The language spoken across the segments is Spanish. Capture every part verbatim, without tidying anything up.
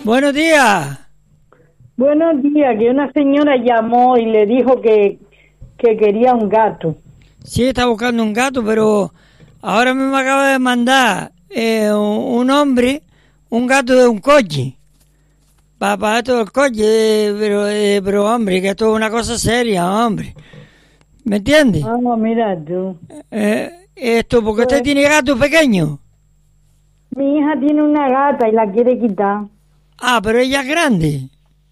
Buenos días. Buenos días, que una señora llamó y le dijo que, que quería un gato. Sí, está buscando un gato, pero ahora mismo acaba de mandar eh, un, un hombre, un gato de un coche. Para pagar todo el coche, eh, pero, eh, pero hombre, que esto es una cosa seria, hombre. ¿Me entiendes? Ah, no, mira tú. Eh, esto, porque Pues, usted tiene gatos pequeños. mi hija tiene una gata y la quiere quitar. Ah, pero ella es grande.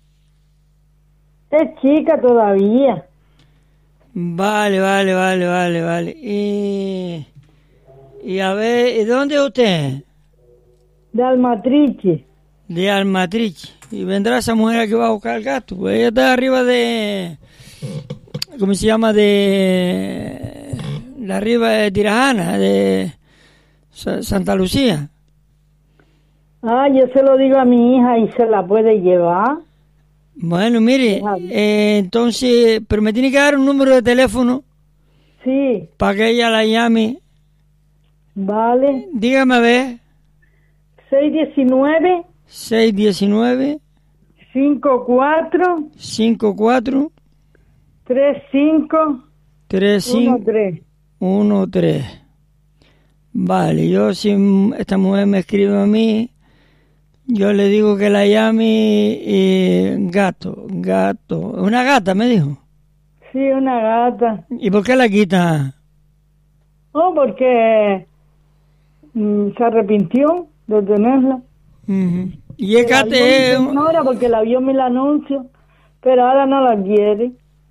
Es chica todavía. Vale, vale, vale, vale, vale. Y, y a ver, ¿y dónde es usted? De Almatriche. De Almatriche. Y vendrá esa mujer que va a buscar el gato. Pues ella está arriba de... ¿Cómo se llama? De... De arriba de Tirajana, de Sa- Santa Lucía. Ah, yo se lo digo a mi hija y se la puede llevar. Bueno, mire, eh, entonces, pero me tiene que dar un número de teléfono Sí, para que ella la llame. vale. Dígame a ver, seis uno nueve, seis uno nueve, cinco cuatro, cinco cuatro, tres cinco, tres uno cinco tres. uno tres. Vale, yo si esta mujer me escribe a mí, yo le digo que la llame eh, gato, gato. Una gata, me dijo. Sí, una gata. ¿Y por qué la quita? Oh, porque mm, se arrepintió de tenerla. Uh-huh. Y el Que la gato vio es... en Sonora porque la vio en el anuncio, pero ahora no la quiere.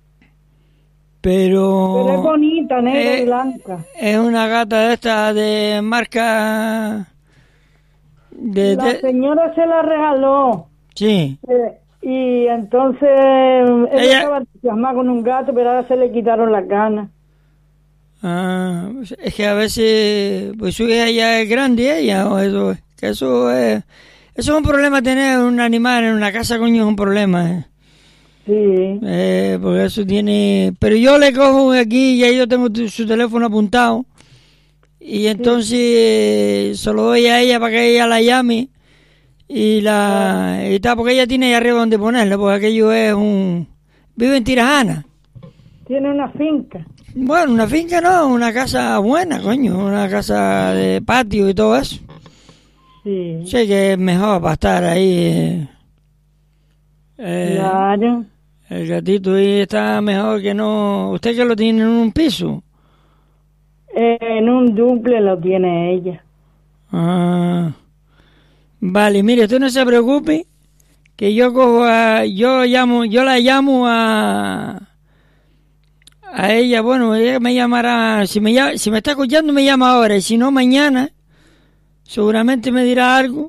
Pero... Pero es bonita, negra eh, y blanca. Es una gata de esta de marca... De, La de- señora se la regaló. Sí. eh, y entonces ella, Ella- estaba entusiasmada con un gato, pero ahora se le quitaron las ganas. Ah, es que a veces... Pues su hija ya es grande ella, o eso... Que eso es... Eso es un problema tener un animal en una casa, coño, es un problema. Eh. Sí. Eh, porque eso tiene... Pero yo le cojo aquí, ya yo tengo tu- su teléfono apuntado. Y entonces eh, se lo doy a ella para que ella la llame. Y la... Y tal, porque ella tiene ahí arriba donde ponerla, porque aquello es un... Vive en Tirajana. Tiene una finca. Bueno, una finca no, una casa buena, coño. Una casa de patio y todo eso. Sí. Sé que es mejor para estar ahí. Eh, eh, Claro. El gatito ahí está mejor que no... ¿Usted que lo tiene en un piso? Eh, en un duple lo tiene ella. Ah, vale, mire, usted no se preocupe, que yo cojo a... Yo llamo, yo la llamo a... A ella, bueno, ella me llamará... Si me, llama- si me está escuchando me llama ahora, y si no mañana, seguramente me dirá algo.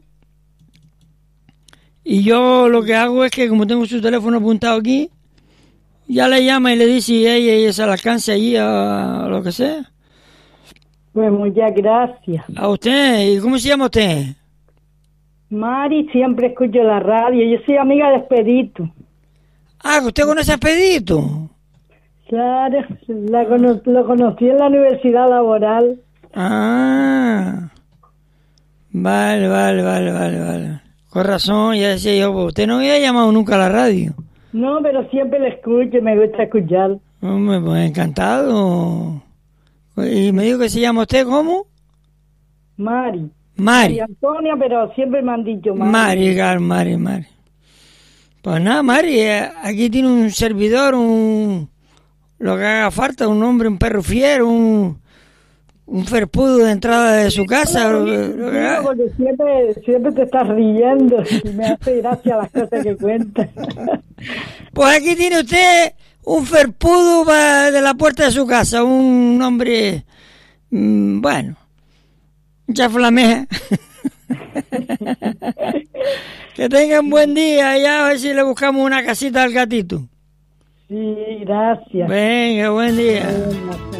Y yo lo que hago es que, como tengo su teléfono apuntado aquí, ya le llama y le dice y ella, ella se la alcance allí a, a lo que sea. Pues muchas gracias. A usted, ¿y cómo se llama usted? Mari, siempre escucho la radio. Yo soy amiga de Expedito. Ah, que usted conoce a Expedito. Claro, la cono- lo conocí en la universidad laboral. Ah, vale, vale, vale, vale, vale. Con razón, ya decía yo, pues, usted no había llamado nunca a la radio. No, pero siempre la escucho, me gusta escuchar. Hombre, pues encantado. Y me dijo que se llama usted, ¿cómo? Mari. Mari. María Antonia, pero siempre me han dicho Mari. Mari, claro, Mari, Mari. Pues nada, Mari, eh, aquí tiene un servidor, un... Lo que haga falta, un hombre, un perro fiero, un... Un ferpudo de entrada de su casa. Lo que- lo que Digo, haga. porque siempre, siempre te estás riendo y me hace gracia las cosas que cuentas. Pues aquí tiene usted un ferpudo pa- de la puerta de su casa, un hombre, mm, bueno, un chaflameja. Que tengan buen día y a ver si le buscamos una casita al gatito. Sí, gracias. Venga, buen día. Bueno.